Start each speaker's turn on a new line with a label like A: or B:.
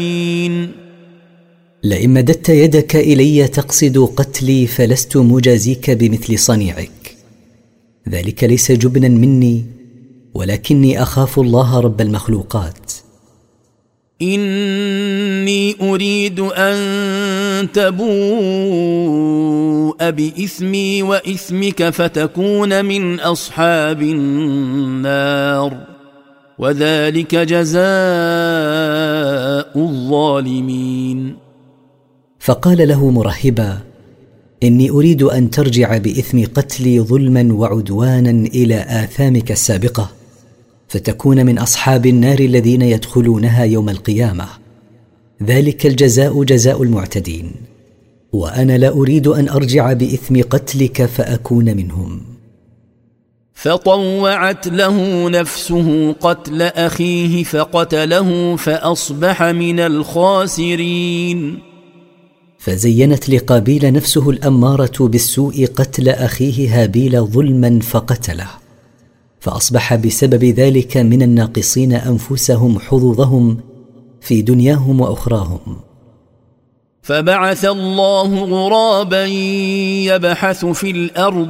A: لئن مددت يدك إلي تقصد قتلي فلست مجازيك بمثل صنيعك، ذلك ليس جبنا مني ولكني أخاف الله رب المخلوقات.
B: إني أريد أن تبوء بإثمي وإثمك فتكون من أصحاب النار، وذلك جزاء الظالمين.
A: فقال له مرحبا: إني أريد أن ترجع بإثم قتلي ظلما وعدوانا إلى آثامك السابقة، فتكون من أصحاب النار الذين يدخلونها يوم القيامة، ذلك الجزاء جزاء المعتدين، وأنا لا أريد أن أرجع بإثم قتلك فأكون منهم.
B: فطوعت له نفسه قتل أخيه فقتله فأصبح من الخاسرين.
A: فزينت لقابيل نفسه الأمارة بالسوء قتل أخيه هابيل ظلما فقتله، فأصبح بسبب ذلك من الناقصين أنفسهم حظوظهم في دنياهم وأخراهم.
B: فبعث الله غرابا يبحث في الأرض